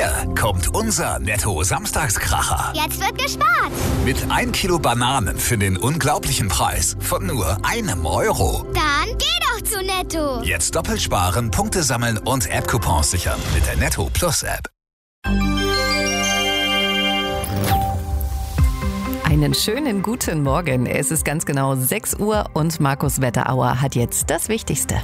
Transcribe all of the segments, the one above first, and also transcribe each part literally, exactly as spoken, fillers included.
Hier kommt unser Netto-Samstagskracher. Jetzt wird gespart. Mit ein Kilo Bananen für den unglaublichen Preis von nur einem Euro. Dann geh doch zu Netto. Jetzt doppelt sparen, Punkte sammeln und App-Coupons sichern mit der Netto Plus App. Einen schönen guten Morgen. Es ist ganz genau sechs Uhr und Markus Wetterauer hat jetzt das Wichtigste.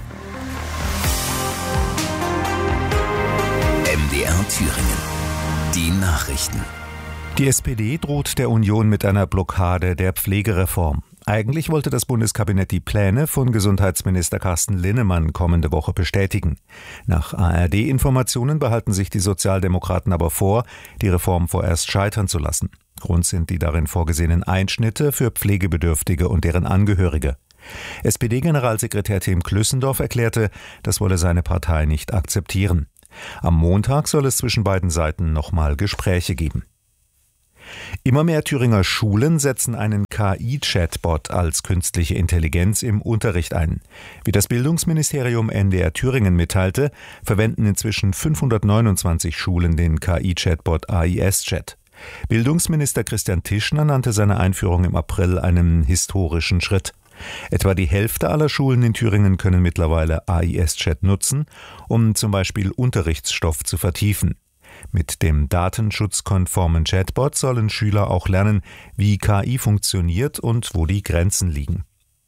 M D R Thüringen. Die Nachrichten. Die S P D droht der Union mit einer Blockade der Pflegereform. Eigentlich wollte das Bundeskabinett die Pläne von Gesundheitsminister Carsten Linnemann kommende Woche bestätigen. Nach A R D-Informationen behalten sich die Sozialdemokraten aber vor, die Reform vorerst scheitern zu lassen. Grund sind die darin vorgesehenen Einschnitte für Pflegebedürftige und deren Angehörige. S P D-Generalsekretär Tim Klüssendorf erklärte, das wolle seine Partei nicht akzeptieren. Am Montag soll es zwischen beiden Seiten nochmal Gespräche geben. Immer mehr Thüringer Schulen setzen einen K I-Chatbot als künstliche Intelligenz im Unterricht ein. Wie das Bildungsministerium N D R Thüringen mitteilte, verwenden inzwischen fünfhundertneunundzwanzig Schulen den K I-Chatbot A I S-Chat. Bildungsminister Christian Tischner nannte seine Einführung im April einen historischen Schritt. Etwa die Hälfte aller Schulen in Thüringen können mittlerweile A I S-Chat nutzen, um zum Beispiel Unterrichtsstoff zu vertiefen. Mit dem datenschutzkonformen Chatbot sollen Schüler auch lernen, wie K I funktioniert und wo die Grenzen liegen.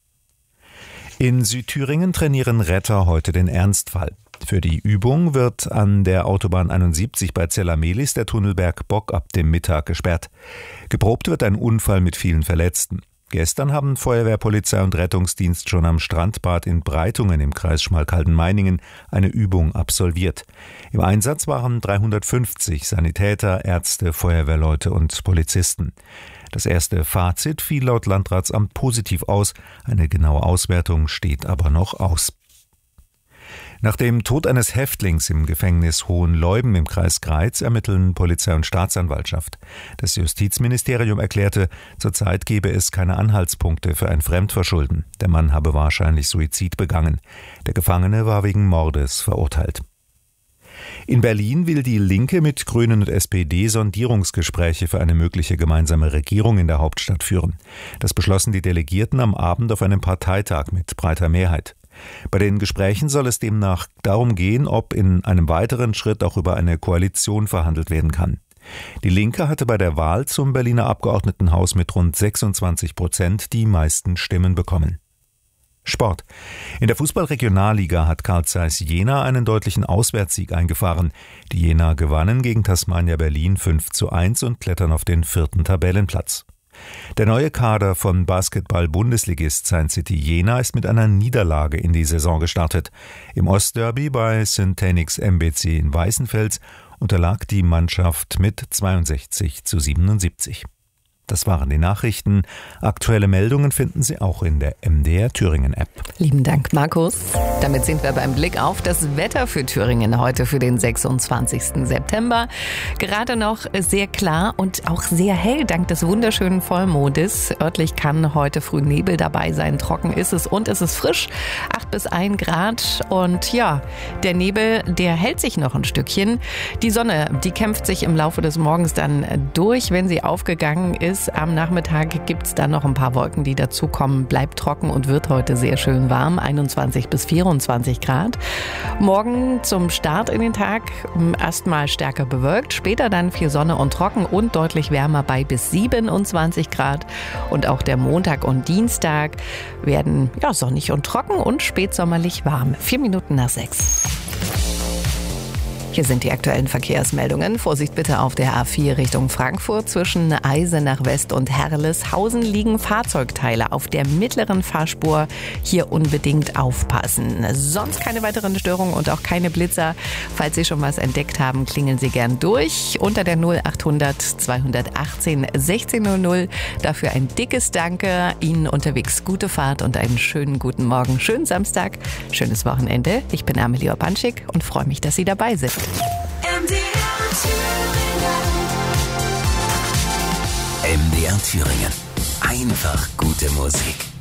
In Südthüringen trainieren Retter heute den Ernstfall. Für die Übung wird an der Autobahn einundsiebzig bei Zellamelis der Tunnelberg Bock ab dem Mittag gesperrt. Geprobt wird ein Unfall mit vielen Verletzten. Gestern haben Feuerwehr, Polizei und Rettungsdienst schon am Strandbad in Breitungen im Kreis Schmalkalden-Meiningen eine Übung absolviert. Im Einsatz waren dreihundertfünfzig Sanitäter, Ärzte, Feuerwehrleute und Polizisten. Das erste Fazit fiel laut Landratsamt positiv aus. Eine genaue Auswertung steht aber noch aus. Nach dem Tod eines Häftlings im Gefängnis Hohenleuben im Kreis Greiz ermitteln Polizei und Staatsanwaltschaft. Das Justizministerium erklärte, zurzeit gebe es keine Anhaltspunkte für ein Fremdverschulden. Der Mann habe wahrscheinlich Suizid begangen. Der Gefangene war wegen Mordes verurteilt. In Berlin will die Linke mit Grünen und S P D Sondierungsgespräche für eine mögliche gemeinsame Regierung in der Hauptstadt führen. Das beschlossen die Delegierten am Abend auf einem Parteitag mit breiter Mehrheit. Bei den Gesprächen soll es demnach darum gehen, ob in einem weiteren Schritt auch über eine Koalition verhandelt werden kann. Die Linke hatte bei der Wahl zum Berliner Abgeordnetenhaus mit rund sechsundzwanzig Prozent die meisten Stimmen bekommen. Sport. In der Fußball-Regionalliga hat Carl Zeiss Jena einen deutlichen Auswärtssieg eingefahren. Die Jena gewannen gegen Tasmania Berlin fünf zu eins und klettern auf den vierten Tabellenplatz. Der neue Kader von Basketball-Bundesligist Science City Jena ist mit einer Niederlage in die Saison gestartet. Im Ostderby bei Syntanix M B C in Weißenfels unterlag die Mannschaft mit zweiundsechzig zu siebenundsiebzig. Das waren die Nachrichten. Aktuelle Meldungen finden Sie auch in der M D R Thüringen App. Lieben Dank, Markus. Damit sind wir beim Blick auf das Wetter für Thüringen heute für den sechsundzwanzigsten September. Gerade noch sehr klar und auch sehr hell dank des wunderschönen Vollmondes. Örtlich kann heute früh Nebel dabei sein. Trocken ist es und es ist frisch. acht bis ein Grad. Und ja, der Nebel, der hält sich noch ein Stückchen. Die Sonne, die kämpft sich im Laufe des Morgens dann durch, wenn sie aufgegangen ist. Am Nachmittag gibt es dann noch ein paar Wolken, die dazukommen. Bleibt trocken und wird heute sehr schön warm, einundzwanzig bis vierundzwanzig Grad. Morgen zum Start in den Tag erstmal stärker bewölkt, später dann viel Sonne und trocken und deutlich wärmer bei bis siebenundzwanzig Grad. Und auch der Montag und Dienstag werden ja, sonnig und trocken und spätsommerlich warm. Vier Minuten nach sechs. Hier sind die aktuellen Verkehrsmeldungen. Vorsicht bitte auf der A vier Richtung Frankfurt. Zwischen Eisenach West und Herleshausen liegen Fahrzeugteile auf der mittleren Fahrspur. Hier unbedingt aufpassen. Sonst keine weiteren Störungen und auch keine Blitzer. Falls Sie schon was entdeckt haben, klingeln Sie gern durch. Unter der null achthundert zweihundertachtzehn sechzehn null null. Dafür ein dickes Danke. Ihnen unterwegs gute Fahrt und einen schönen guten Morgen. Schönen Samstag, schönes Wochenende. Ich bin Amelie Opanschik und freue mich, dass Sie dabei sind. M D R Thüringen. Einfach gute Musik.